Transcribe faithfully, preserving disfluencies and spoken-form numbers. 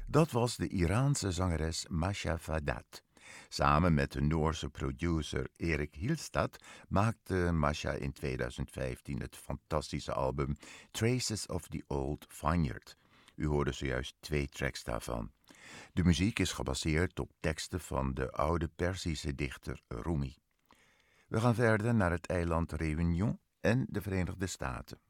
Dat was de Iraanse zangeres Masha Fadat. Samen met de Noorse producer Erik Hilstad maakte Masha in tweeduizend vijftien het fantastische album Traces of the Old Vineyard. U hoorde zojuist twee tracks daarvan. De muziek is gebaseerd op teksten van de oude Perzische dichter Rumi. We gaan verder naar het eiland Réunion en de Verenigde Staten.